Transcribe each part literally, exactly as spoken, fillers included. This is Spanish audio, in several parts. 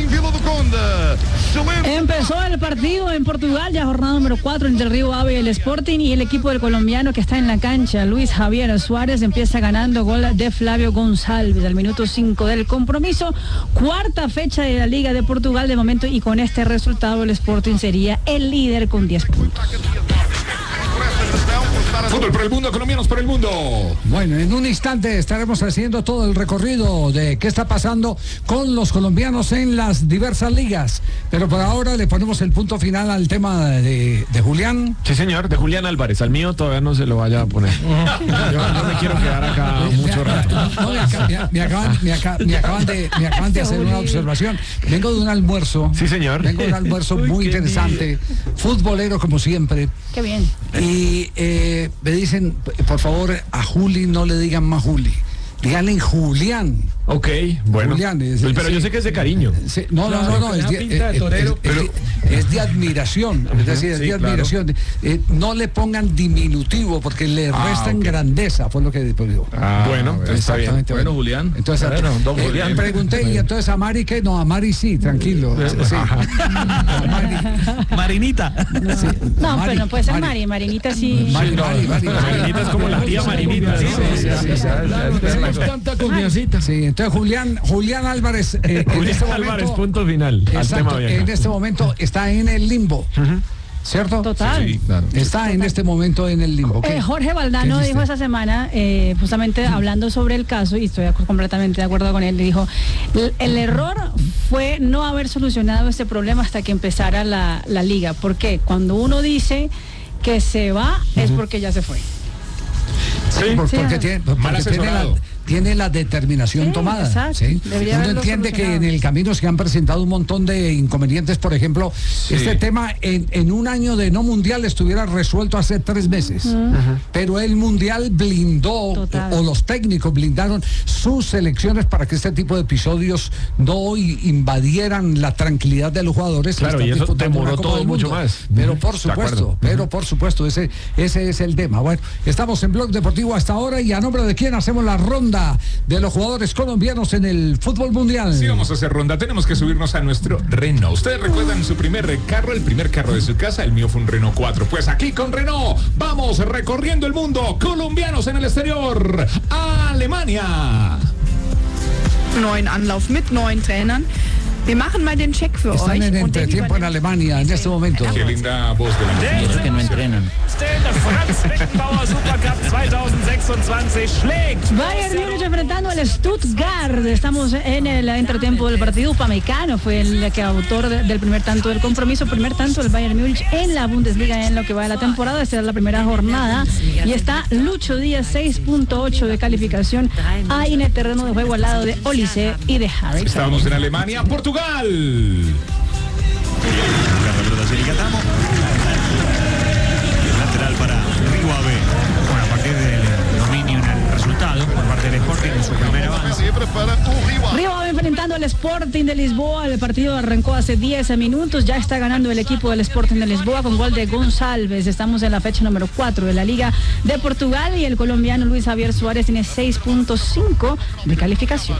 Empezó el partido en Portugal, ya jornada número cuatro entre el Río Ave y el Sporting, y el equipo del colombiano que está en la cancha, Luis Javier Suárez, empieza ganando gol de Flavio González al minuto cinco del compromiso. Cuarta fecha de la Liga de Portugal de momento, y con este resultado el Sporting sería el líder con diez puntos. Fútbol por el mundo, colombianos por el mundo. Bueno, en un instante estaremos haciendo todo el recorrido de qué está pasando con los colombianos en las diversas ligas. Pero por ahora le ponemos el punto final al tema de, de Julián. Sí, señor, de Julián Álvarez. Al mío todavía no se lo vaya a poner. Yo no me quiero quedar acá mucho rato. No, me, acá, me, me, acaban, me, acá, me, acaban de, me acaban de hacer una observación. Vengo de un almuerzo. Sí, señor. Vengo de un almuerzo muy interesante. Futbolero como siempre. Qué bien. Y eh, me dicen, por favor, a Juli no le digan más Juli. Díganle Julián. Ok, bueno. Julián, es, pero sí, yo sé que es de cariño. Sí, no, no, no, no, es de, es, es, es, es de admiración. Es decir, es sí, de admiración. Claro. Eh, no le pongan diminutivo porque le ah, restan okay. grandeza, fue lo que después digo. Ah, bueno, está bien. Bueno, bueno, Julián. Entonces, bueno, don eh, Julián. pregunté, y entonces a Mari, ¿qué? No, a Mari sí, tranquilo. Sí. Mari. Marinita. Sí. No, Mari, pero no puede ser Mari, Mari Marinita sí. Mari, Mari, Mari, Mari. Marinita es como la tía Marinita. Sí, sí, sí. Tenemos tanta confiancita. Sí, entonces Julián, Julián Álvarez, eh, Julián en este Álvarez, momento, punto final. Exacto, al tema en este momento está en el limbo. Uh-huh. ¿Cierto? Total. Sí, claro. Está Total. en este momento en el limbo. Eh, Jorge Valdano dijo esta semana, eh, justamente hablando sobre el caso, y estoy completamente de acuerdo con él, dijo, el, el error fue no haber solucionado este problema hasta que empezara la, la liga. Porque cuando uno dice que se va, uh-huh. es porque ya se fue. Sí, por, sí, porque, tiene, porque tiene, la, tiene la determinación sí, tomada. ¿Sí? Uno entiende que en el camino se han presentado un montón de inconvenientes. Por ejemplo, sí. este tema en, en un año de no mundial estuviera resuelto hace tres meses. Uh-huh. Pero el mundial blindó, Total. o los técnicos blindaron sus selecciones para que este tipo de episodios no invadieran la tranquilidad de los jugadores. Claro, y eso demoró todo mucho más. Pero uh-huh. por supuesto, pero uh-huh. por supuesto, ese, ese es el tema. Bueno, estamos en Blog Deportivo hasta ahora, y a nombre de quién hacemos la ronda de los jugadores colombianos en el fútbol mundial. Sí, vamos a hacer ronda. Tenemos que subirnos a nuestro Renault. Ustedes recuerdan su primer carro, el primer carro de su casa. El mío fue un Renault cuatro. Pues aquí con Renault vamos recorriendo el mundo. Colombianos en el exterior. Alemania. Neuen Anlauf mit neuen Trainern. Wir machen mal den Check für Están euch. en entretiempo en Alemania en este momento. Qué linda voz de la mujer. que no entrenan. Franz Beckenbauer Supercup dos mil veintiséis schlägt. Bayern Múnich enfrentando al Stuttgart. Estamos en el entretiempo del partido. Upamecano fue el que autor de, del primer tanto del compromiso. Primer tanto del Bayern Múnich en la Bundesliga en lo que va de la temporada. Esta es la primera jornada. Y está Lucho Díaz, seis punto ocho de calificación. Ahí en el terreno de juego al lado de Olise y de Harry. Estamos en Alemania, Portugal. Lateral para Río Ave. Bueno, a partir del dominio en el resultado por parte del Sporting en su primer avance. Río Ave enfrentando al Sporting de Lisboa. El partido arrancó hace diez minutos. Ya está ganando el equipo del Sporting de Lisboa con gol de González. Estamos en la fecha número cuatro de la Liga de Portugal, y el colombiano Luis Javier Suárez tiene seis punto cinco de calificación.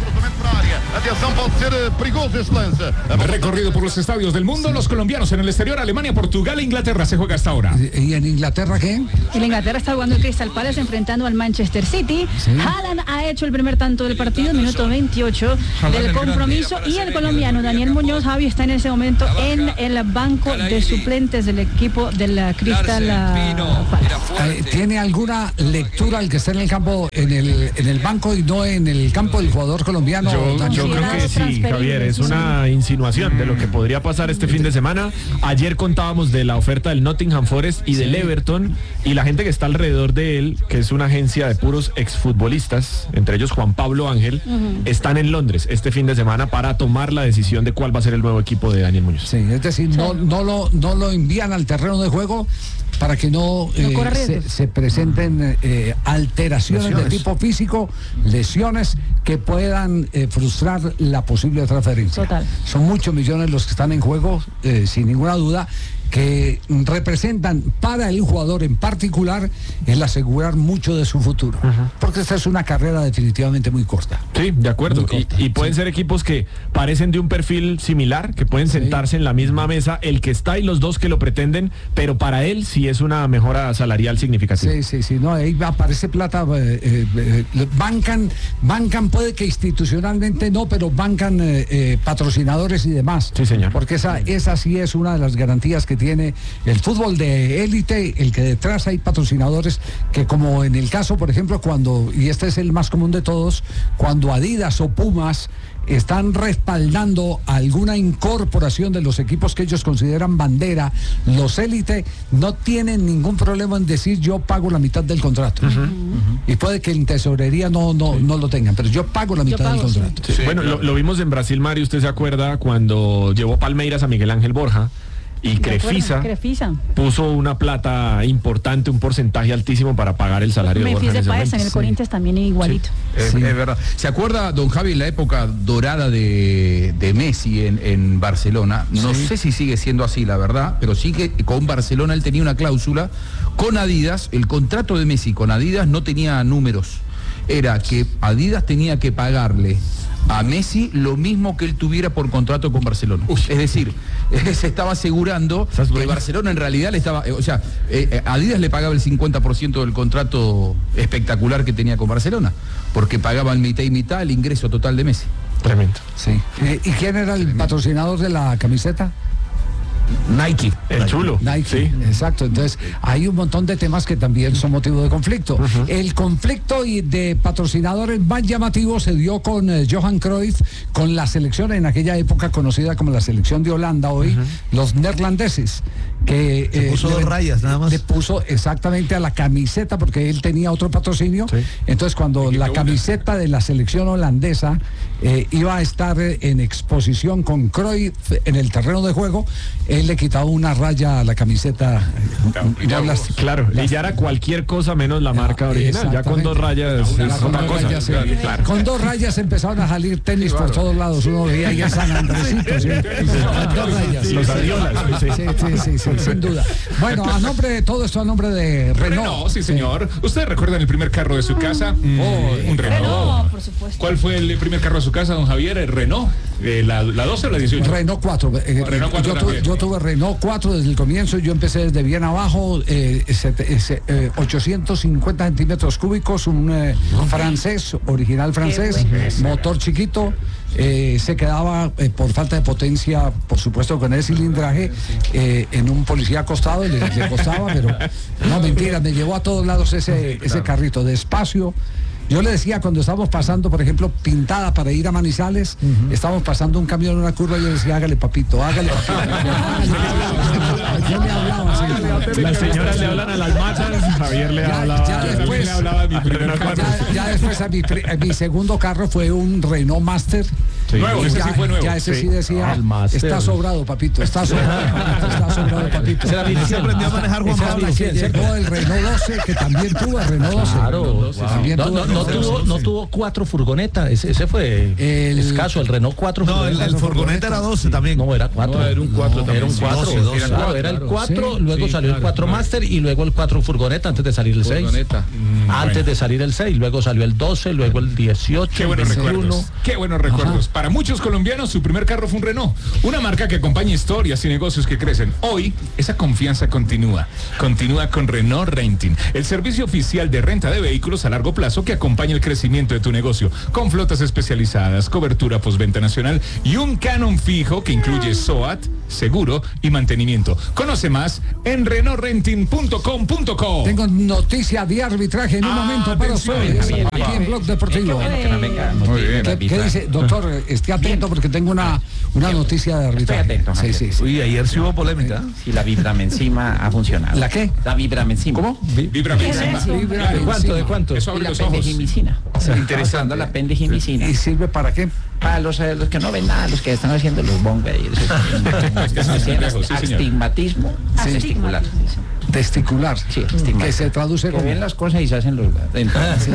Recorrido por los estadios del mundo, los colombianos en el exterior. Alemania, Portugal e Inglaterra se juega hasta ahora. ¿Y en Inglaterra qué? En Inglaterra está jugando el Crystal Palace enfrentando al Manchester City. ¿Sí? Haaland ha hecho el primer tanto del partido, minuto veintiocho del compromiso, y el colombiano Daniel Muñoz, Javi, está en ese momento en el banco de suplentes del equipo de la Crystal Palace. ¿Tiene alguna lectura el que está en el campo, en el, en el banco y no en el campo del jugador colombiano? Yo, yo creo que sí, Javier, es una insinuación de lo que podría pasar este fin de semana. Ayer contábamos de la oferta del Nottingham Forest y del Everton, y la gente que está alrededor de él, que es una agencia de puros exfutbolistas, entre ellos Juan Pablo Ángel, uh-huh. están en Londres este fin de semana para tomar la decisión de cuál va a ser el nuevo equipo de Daniel Muñoz. Sí, es decir, sí. no, no, lo, no lo envían al terreno de juego para que no, no eh, se, se presenten eh, alteraciones lesiones. de tipo físico, lesiones que puedan eh, frustrar la posible transferencia. Total. Son muchos millones los que están en juego, eh, sin ninguna duda, que representan para el jugador en particular el asegurar mucho de su futuro. Uh-huh. Porque esta es una carrera definitivamente muy corta. Sí, de acuerdo. Corta, y, y pueden sí. ser equipos que parecen de un perfil similar, que pueden sentarse sí. en la misma mesa, el que está y los dos que lo pretenden, pero para él sí es una mejora salarial significativa. Sí, sí, sí. No, ahí aparece plata. Eh, eh, bancan, bancan puede que institucionalmente no, pero bancan eh, eh, patrocinadores y demás. Sí, señor. Porque esa, esa sí es una de las garantías que tiene el fútbol de élite, el que detrás hay patrocinadores que, como en el caso, por ejemplo, cuando, y este es el más común de todos, cuando Adidas o Pumas están respaldando alguna incorporación de los equipos que ellos consideran bandera, los élite no tienen ningún problema en decir yo pago la mitad del contrato. Uh-huh. Uh-huh. Y puede que en tesorería no, no, sí. no lo tengan, pero yo pago la mitad pago, del contrato. Sí. Sí. Bueno, lo, lo vimos en Brasil, Mario, usted se acuerda cuando llevó Palmeiras a Miguel Ángel Borja. Y Crefisa, Crefisa puso una plata importante, un porcentaje altísimo para pagar el salario de Borja. Memphis Depay en el sí. Corinthians también igualito. Sí. Es, sí. es verdad. ¿Se acuerda, don Javi, en la época dorada de, de Messi en, en Barcelona? No sí. sé si sigue siendo así, la verdad, pero sí que con Barcelona él tenía una cláusula con Adidas. El contrato de Messi con Adidas no tenía números. Era que Adidas tenía que pagarle a Messi lo mismo que él tuviera por contrato con Barcelona. Uy. Es decir, eh, se estaba asegurando que Barcelona en realidad le estaba, eh, o sea, eh, Adidas le pagaba el cincuenta por ciento del contrato espectacular que tenía con Barcelona, porque pagaban mitad y mitad el ingreso total de Messi. Tremendo. Sí. Eh, ¿Y quién era el Tremendo. patrocinador de la camiseta? Nike, el Nike. chulo. Nike, sí. Exacto. Entonces, hay un montón de temas que también son motivo de conflicto. Uh-huh. El conflicto y de patrocinadores más llamativo se dio con eh, Johan Cruyff, con la selección en aquella época conocida como la selección de Holanda, hoy, uh-huh. los neerlandeses. Que se puso eh, dos le, rayas nada más. Le puso exactamente a la camiseta, porque él tenía otro patrocinio. Sí. Entonces, cuando la camiseta una. de la selección holandesa eh, iba a estar en exposición con Cruyff en el terreno de juego, él le quitaba una raya a la camiseta. No, no, las, claro, las, y ya era cualquier cosa menos la marca original. Ya con dos rayas es con otra cosa. Rayas, sí. claro. Con dos rayas empezaron a salir tenis sí, por todos lados. Uno veía ya San Andresito. ¿Sí? Con dos rayas. Los aviones. Sí, sí, sí, sí, sí, sin duda. Bueno, a nombre de todo esto, a nombre de Renault. Renault, sí, señor. Sí. ¿Ustedes recuerdan el primer carro de su casa? Mm, oh, un Renault. Renault, por supuesto. ¿Cuál fue el primer carro de su casa, don Javier? ¿El Renault? Eh, la, ¿La doce o la dieciocho? Renault cuatro. Eh, Renault cuatro yo, tu, yo tuve Renault cuatro desde el comienzo. Yo empecé desde bien abajo, eh, ese, ese, eh, ochocientos cincuenta centímetros cúbicos, un eh, francés, original francés, motor chiquito. Eh, se quedaba eh, por falta de potencia, por supuesto, con el cilindraje eh, en un policía acostado, le, le costaba, pero no, mentira, me llevó a todos lados ese, ese carrito, despacio. Yo le decía cuando estábamos pasando, por ejemplo, Pintada para ir a Manizales, uh-huh. estábamos pasando un camión en una curva y yo decía, hágale papito, hágale papito. Yo le hablaba así. Las señoras le hablan a las machas, Javier le ya, hablaba. Ya después, le hablaba a mi primer carro. Ya, ya después a mi, a mi segundo carro fue un Renault Master. Sí. Nuevo, ese ya, sí fue nuevo. Ya ese sí, sí decía, ah, está sobrado, papito, está sobrado, papito, está sobrado, papito. Se aprendió a manejar Juan Pablo. Llegó el Renault doce, que también tuvo el Renault doce. Claro, wow. también no, tuvo no, no, tuvo, no tuvo cuatro furgonetas, ese, ese fue el, escaso, el Renault cuatro. No, el, el furgoneta era doce también. No, era cuatro. No, era un cuatro no, también. Era un cuatro, sí, doce, claro, claro, era el cuatro, sí, luego sí, salió claro, el cuatro claro. Master y luego el cuatro furgoneta antes de salir el seis. Mm, antes bueno. de salir el seis, luego salió el doce, luego el dieciocho, Qué buenos veintiuno. recuerdos. Qué buenos recuerdos. Ajá. Para muchos colombianos su primer carro fue un Renault, una marca que acompaña historias y negocios que crecen. Hoy esa confianza continúa, continúa con Renault Renting, el servicio oficial de renta de vehículos a largo plazo que acompaña el crecimiento de tu negocio, con flotas especializadas, cobertura postventa nacional y un canon fijo que incluye S O A T, seguro y mantenimiento. Conoce más en renault renting punto com punto co. Tengo noticia de arbitraje en un ah, momento para ustedes aquí en Blog Deportivo. ¿Qué, ¿Qué dice, doctor? Esté atento porque tengo una, una noticia de arbitraje. Estoy atento, sí, sí, sí. Uy, ayer sí hubo polémica. Si la vibramencima ha funcionado. ¿La qué? La vibramencima. ¿Cómo? Vibramencima. ¿De cuánto? ¿De cuánto? Eso abre la los ojos. pendejimicina. Sí, interesante. La pendejimicina. ¿Y sirve para qué? Para los, eh, los que no ven nada, los que están haciendo los bongos. Astigmatismo testicular. Testicular. Sí, testicular. Que se traduce que como... ven las cosas y se hacen los... Entonces,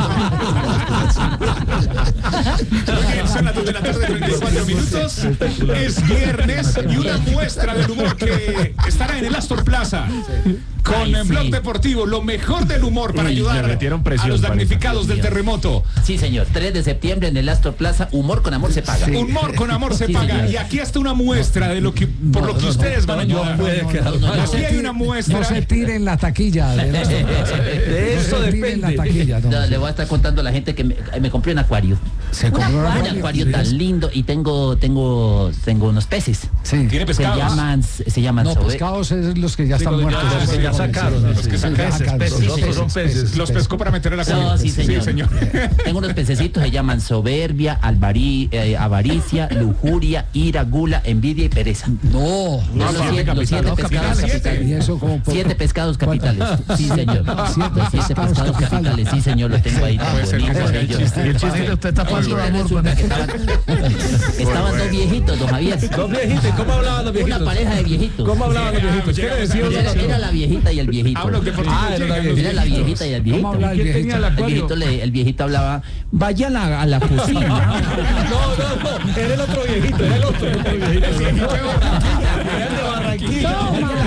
son las dos de la tarde, treinta y cuatro minutos. Es viernes y una muestra del humor que estará en el Astor Plaza. Con Ay, el Blog sí. Deportivo, lo mejor del humor para Uy, ayudar le metieron presión, a los parece. damnificados del terremoto. sí, señor. tres de septiembre en el Astor Plaza. Humor con amor se paga. Sí. Humor con amor se Sí, paga. señor. Y aquí está una muestra de lo que por lo que ustedes van a ayudar. Aquí hay una muestra. No se tiren la taquilla. De, De eso no se tiren la taquilla. No. No, le voy a estar contando a la gente que me, me compré un acuario. Se compró Un una- acuario tan lindo y tengo tengo tengo unos peces. Sí. Tiene Se pescados. llaman se llaman No, sobe- pescados es los que ya están muertos. los que ya sacaron, los que sacaron. sacaron. Sí, Los otros son peces. Los pescó para meter a la No, comida. sí, señor. Sí, señor. Tengo unos pececitos, se llaman soberbia, alvari- eh, avaricia, lujuria, ira, gula, envidia y pereza. No. Los siete siete, los siete capitales. pescados Siete. capitales. ¿Y eso como por- Siete pescados capitales. Sí, señor. Siete Los siete pescados pescados capitales. capitales. Sí, señor, lo tengo ahí. tan Puede ser que bonito, sea el bello. chiste. Y el chiste que usted está falto de amor con Resulta que estaban, estaban dos viejitos, don Javier. Dos viejitos, ¿cómo hablaban los Una viejitos? pareja de viejitos. ¿Cómo hablaban los viejitos? ¿Qué le decían? Era, era la viejita y el viejito. Hablo deportivo. Ah, era la llegan los Era la viejita y el viejito. ¿Cómo habla el ¿Quién viejito? tenía el El acuario? viejito, le- el viejito hablaba, vaya a la, a la cocina. No, no, no, era el otro viejito, era el otro, el otro viejito. El viejito de Barranquilla. Era el de Barranquilla.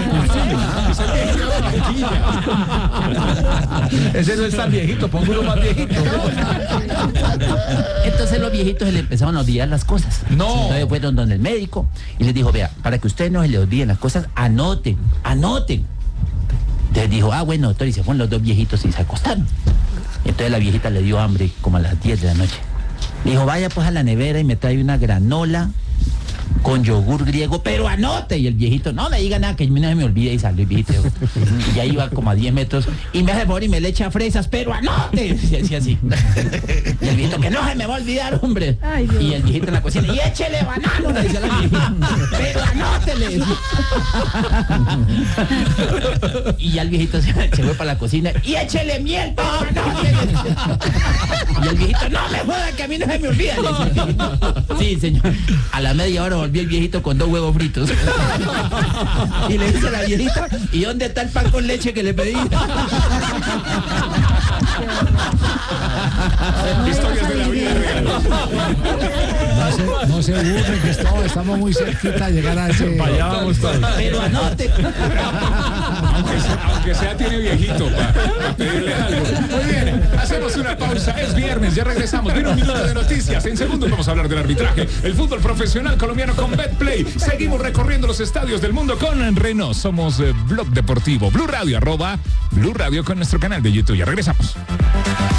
Ese no es tan viejito, pongo uno más viejito. Entonces los viejitos se le empezaron a olvidar las cosas. No. Entonces fueron donde el médico y les dijo, vea, para que ustedes no se les olviden las cosas, anoten, anoten. Entonces dijo, ah, bueno, doctor, y se fueron los dos viejitos y se acostaron. Entonces la viejita le dio hambre como a las diez de la noche. Le dijo, vaya pues a la nevera y me trae una granola con yogur griego, pero anote. Y el viejito, no me diga nada, que no se me olvide, y salió el viejito. Y ya iba como a diez metros, y me hace favor y me le echa fresas, pero anote. Y decía así. Y el viejito, que no se me va a olvidar, hombre. Ay, Dios. Y el viejito en la cocina, y échele banano, le decía la viejita, pero anótele. Y ya el viejito se, se fue para la cocina, y échele miel, pero anótele. Y el viejito, no me joda, que a mí no se me olvida. Le decía el viejito. Sí, señor. A la media hora volvió el viejito con dos huevos fritos. Y le dice a la viejita, ¿y dónde está el pan con leche que le pedí? Historias de la vida real. No se, no se burlen, que estamos, estamos muy cerquita de llegar a ese... Para allá vamos todos. Pero anote. Aunque sea, aunque sea tiene viejito para pedirle algo. Muy bien, hacemos una pausa. Es viernes, ya regresamos. Viene un minuto de noticias. En segundos vamos a hablar del arbitraje. El fútbol profesional colombiano con Betplay. Seguimos recorriendo los estadios del mundo con Renault. Somos eh, Blog Deportivo. Blue Radio, arroba Blue Radio con nuestro canal de YouTube. Ya regresamos.